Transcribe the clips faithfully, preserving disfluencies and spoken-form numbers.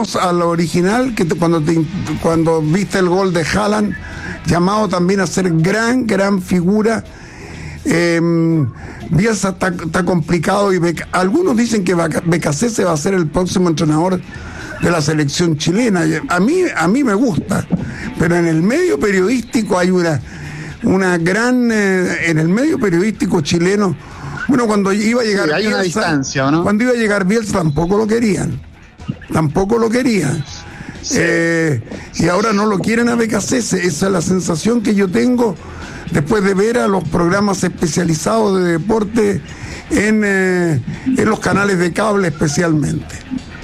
volvamos a lo original, que te, cuando, te, cuando viste el gol de Haaland, llamado también a ser gran, gran figura. Eh, Bielsa está, está complicado y Beca, algunos dicen que Becasese va a ser el próximo entrenador de la selección chilena. A mí, a mí me gusta, pero en el medio periodístico hay una, una gran, eh, en el medio periodístico chileno, bueno, cuando iba a llegar sí, hay Bielsa, una distancia, ¿no? Cuando iba a llegar Bielsa tampoco lo querían, tampoco lo querían. Sí. Eh, y ahora no lo quieren a Becasese. Esa es la sensación que yo tengo después de ver a los programas especializados de deporte en, eh, en los canales de cable especialmente.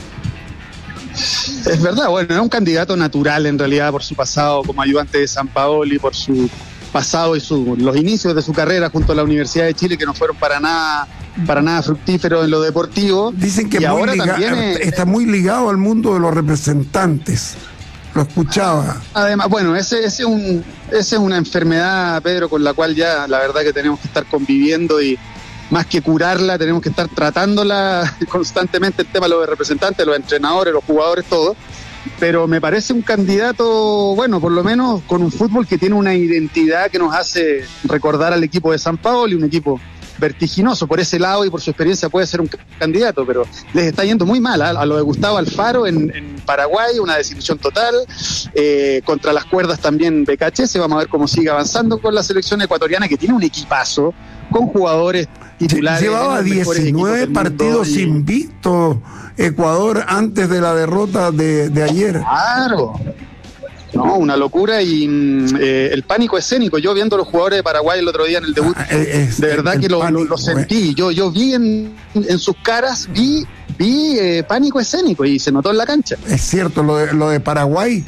Es verdad, bueno, era un candidato natural en realidad por su pasado como ayudante de Sampaoli, por su pasado y su, los inicios de su carrera junto a la Universidad de Chile, que no fueron para nada para nada fructíferos en lo deportivo. Dicen que y muy ahora liga, también es, está muy ligado al mundo de los representantes. Lo escuchaba. Además, bueno, ese, ese, es un, ese es una enfermedad, Pedro, con la cual ya la verdad que tenemos que estar conviviendo y más que curarla, tenemos que estar tratándola constantemente, el tema de los representantes, los entrenadores, los jugadores, todo. Pero me parece un candidato, bueno, por lo menos con un fútbol que tiene una identidad que nos hace recordar al equipo de Sampaoli, un equipo vertiginoso por ese lado y por su experiencia puede ser un candidato, pero les está yendo muy mal, ¿eh? A lo de Gustavo Alfaro en, en Paraguay, una desilusión total, eh, contra las cuerdas también Becasese, vamos a ver cómo sigue avanzando con la selección ecuatoriana, que tiene un equipazo, con jugadores titulares. Llevaba diecinueve partidos y... invictos Ecuador antes de la derrota de, de ayer. Claro. No, una locura y eh, el pánico escénico. Yo viendo a los jugadores de Paraguay el otro día en el debut, ah, es, de verdad que lo, pánico, lo, lo sentí. Yo, yo vi en, en sus caras, vi, vi eh, pánico escénico y se notó en la cancha. Es cierto, lo de, lo de Paraguay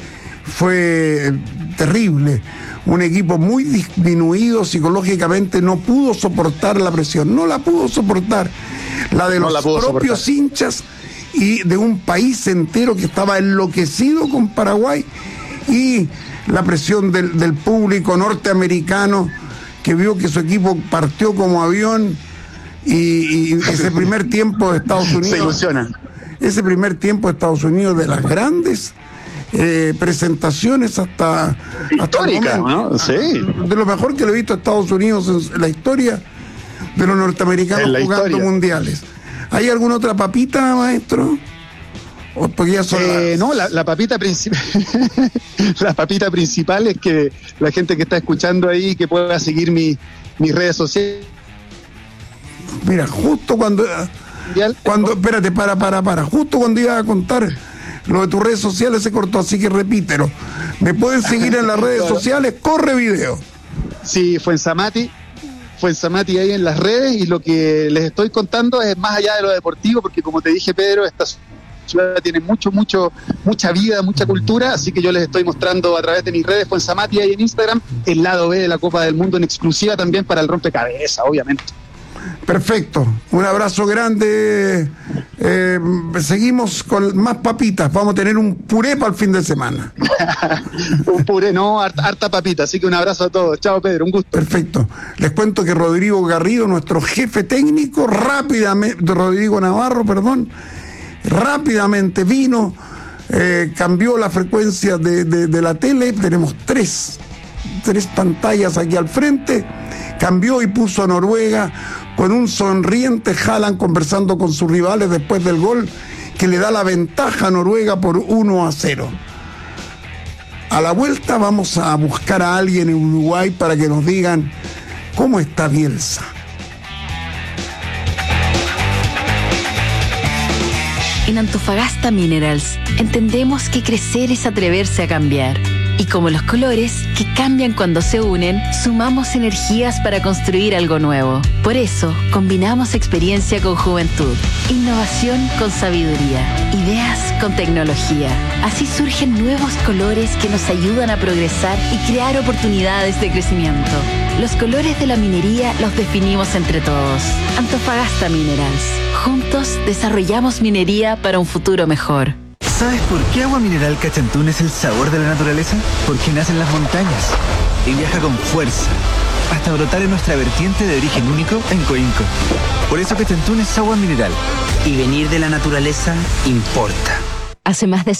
fue terrible. Un equipo muy disminuido psicológicamente, no pudo soportar la presión, no la pudo soportar. La de los no propios soportar. hinchas y de un país entero que estaba enloquecido con Paraguay. Y la presión del, del público norteamericano que vio que su equipo partió como avión y, y ese primer tiempo de Estados Unidos se ilusiona. Ese primer tiempo de Estados Unidos de las grandes eh, presentaciones hasta histórica, ¿no? Sí. De lo mejor que lo he visto a Estados Unidos en la historia de los norteamericanos jugando historia. mundiales. ¿Hay alguna otra papita, maestro? ¿O ya son eh, las... No, la, la papita principal la papita principal es que la gente que está escuchando ahí que pueda seguir mi, mis redes sociales. Mira, justo cuando cuando espérate, para, para, para justo cuando iba a contar lo de tus redes sociales se cortó, así que repítelo. Me pueden seguir en las redes sociales, corre video. Sí, Fuenzamati Fuenzamati ahí en las redes, y lo que les estoy contando es más allá de lo deportivo, porque como te dije, Pedro, esta ciudad tiene mucho, mucho, mucha vida, mucha cultura, así que yo les estoy mostrando a través de mis redes, Fuenzamati ahí en Instagram, el lado B de la Copa del Mundo en exclusiva también para el rompecabezas, obviamente. Perfecto, un abrazo grande. Eh, seguimos con más papitas. Vamos a tener un puré para el fin de semana. Un puré, no, harta, harta papita. Así que un abrazo a todos. Chao, Pedro, un gusto. Perfecto. Les cuento que Rodrigo Garrido, nuestro jefe técnico, rápidamente, Rodrigo Navarro, perdón, rápidamente vino, eh, cambió la frecuencia de, de, de la tele. Tenemos tres, tres pantallas aquí al frente. Cambió y puso a Noruega con un sonriente Haaland conversando con sus rivales después del gol que le da la ventaja a Noruega por uno a cero. A la vuelta vamos a buscar a alguien en Uruguay para que nos digan cómo está Bielsa. En Antofagasta Minerals entendemos que crecer es atreverse a cambiar. Y como los colores, que cambian cuando se unen, sumamos energías para construir algo nuevo. Por eso, combinamos experiencia con juventud, innovación con sabiduría, ideas con tecnología. Así surgen nuevos colores que nos ayudan a progresar y crear oportunidades de crecimiento. Los colores de la minería los definimos entre todos. Antofagasta Minerals. Juntos desarrollamos minería para un futuro mejor. ¿Sabes por qué Agua Mineral Cachantún es el sabor de la naturaleza? Porque nace en las montañas y viaja con fuerza hasta brotar en nuestra vertiente de origen único en Coinco. Por eso Cachantún es agua mineral. Y venir de la naturaleza importa. Hace más de